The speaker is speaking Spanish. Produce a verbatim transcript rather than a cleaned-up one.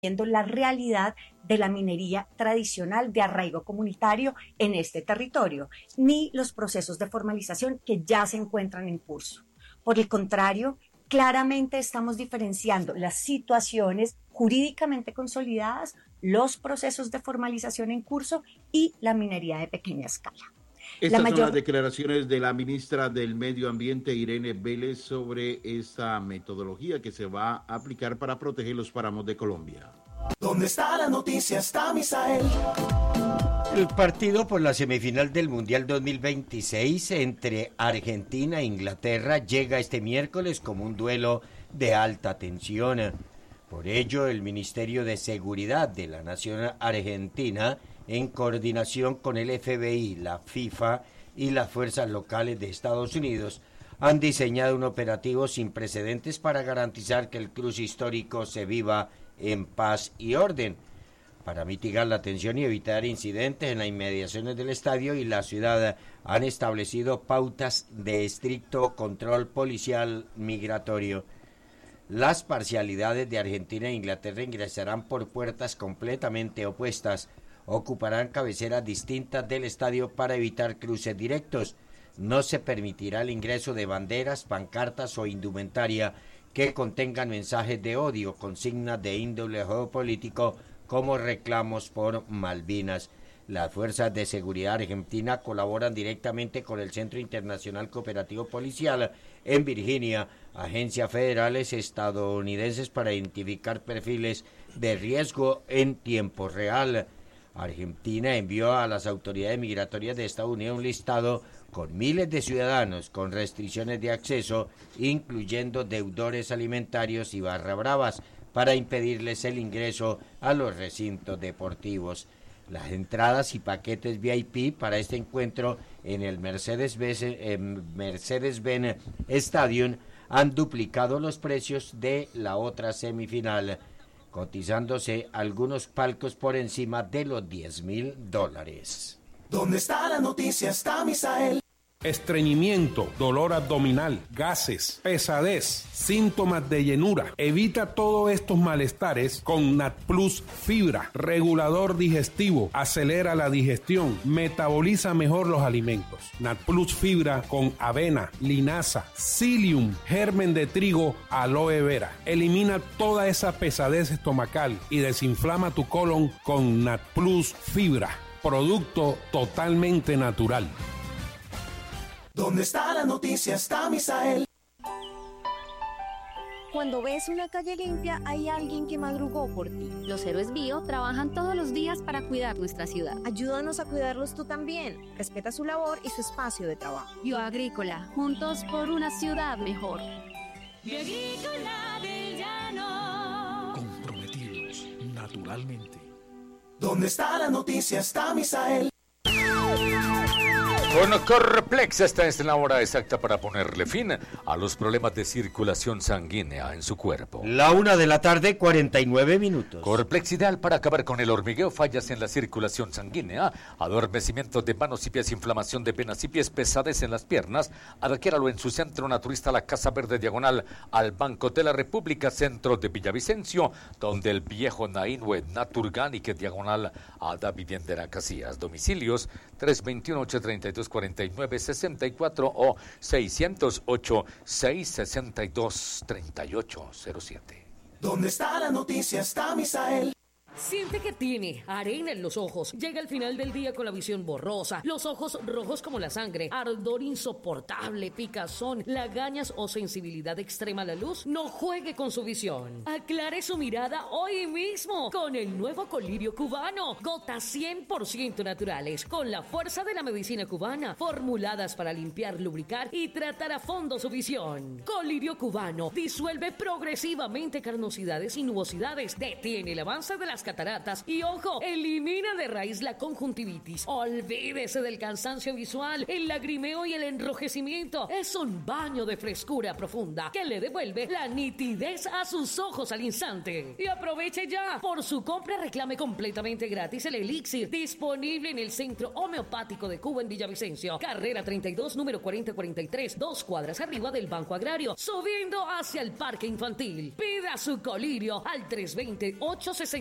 la realidad de la minería tradicional de arraigo comunitario en este territorio, ni los procesos de formalización que ya se encuentran en curso. Por el contrario, claramente estamos diferenciando las situaciones jurídicamente consolidadas, los procesos de formalización en curso y la minería de pequeña escala. Estas la mayor... son las declaraciones de la ministra del Medio Ambiente, Irene Vélez, sobre esta metodología que se va a aplicar para proteger los páramos de Colombia. ¿Dónde está la noticia? Está Misael. El partido por la semifinal del Mundial dos mil veintiséis entre Argentina e Inglaterra llega este miércoles como un duelo de alta tensión. Por ello, el Ministerio de Seguridad de la Nación Argentina, en coordinación con el F B I, la FIFA y las fuerzas locales de Estados Unidos, han diseñado un operativo sin precedentes para garantizar que el cruce histórico se viva en paz y orden. Para mitigar la tensión y evitar incidentes en las inmediaciones del estadio y la ciudad, han establecido pautas de estricto control policial migratorio. Las parcialidades de Argentina e Inglaterra ingresarán por puertas completamente opuestas, ocuparán cabeceras distintas del estadio para evitar cruces directos. No se permitirá el ingreso de banderas, pancartas o indumentaria que contengan mensajes de odio, consignas de índole geopolítico como reclamos por Malvinas. Las fuerzas de seguridad argentina colaboran directamente con el Centro Internacional Cooperativo Policial en Virginia, agencias federales estadounidenses para identificar perfiles de riesgo en tiempo real. Argentina envió a las autoridades migratorias de Estados Unidos un listado con miles de ciudadanos con restricciones de acceso, incluyendo deudores alimentarios y barra bravas, para impedirles el ingreso a los recintos deportivos. Las entradas y paquetes V I P para este encuentro en el Mercedes-Benz eh, Mercedes-Benz Stadium han duplicado los precios de la otra semifinal, cotizándose algunos palcos por encima de los diez mil dólares. ¿Dónde está la noticia? Está Misael. Estreñimiento, dolor abdominal, gases, pesadez, síntomas de llenura. Evita todos estos malestares con NatPlus Fibra, regulador digestivo, acelera la digestión, metaboliza mejor los alimentos. NatPlus Fibra con avena, linaza, psyllium, germen de trigo, aloe vera. Elimina toda esa pesadez estomacal y desinflama tu colon con NatPlus Fibra, producto totalmente natural. ¿Dónde está la noticia? Está Misael. Cuando ves una calle limpia, hay alguien que madrugó por ti. Los héroes bio trabajan todos los días para cuidar nuestra ciudad. Ayúdanos a cuidarlos tú también. Respeta su labor y su espacio de trabajo. Bioagrícola, juntos por una ciudad mejor. Bioagrícola del Llano. Comprometidos, naturalmente. ¿Dónde está la noticia? Está Misael. Bueno, Corplex, esta es la hora exacta para ponerle fin a los problemas de circulación sanguínea en su cuerpo. La una de la tarde, cuarenta y nueve minutos. Corplex, ideal para acabar con el hormigueo, fallas en la circulación sanguínea, adormecimiento de manos y pies, inflamación de venas y pies, pesadez en las piernas. Adquiéralo en su centro naturista, la Casa Verde, diagonal al Banco de la República, centro de Villavicencio, donde el viejo Nainue Naturgánique, diagonal a Da Viviendera Casillas. Domicilios tres veintiuno, ochocientos treinta y dos, cuarenta y nueve sesenta y cuatro o seiscientos ocho, seiscientos sesenta y dos, treinta y ocho cero siete. ¿Dónde está la noticia? Está Misael. Siente que tiene arena en los ojos. Llega al final del día con la visión borrosa, los ojos rojos como la sangre, ardor insoportable, picazón, lagañas o sensibilidad extrema a la luz. No juegue con su visión. Aclare su mirada hoy mismo con el nuevo colirio cubano. Gotas cien por ciento naturales, con la fuerza de la medicina cubana, formuladas para limpiar, lubricar y tratar a fondo su visión. Colirio cubano disuelve progresivamente carnosidades y nubosidades, detiene el avance de las las cataratas. Y ojo, elimina de raíz la conjuntivitis. Olvídese del cansancio visual, el lagrimeo y el enrojecimiento. Es un baño de frescura profunda que le devuelve la nitidez a sus ojos al instante. Y aproveche ya. Por su compra reclame completamente gratis el elixir disponible en el Centro Homeopático de Cuba en Villavicencio. Carrera treinta y dos, número cuarenta cuarenta y tres, dos cuadras arriba del Banco Agrario, subiendo hacia el Parque Infantil. Pida su colirio al tres dos cero, ocho seis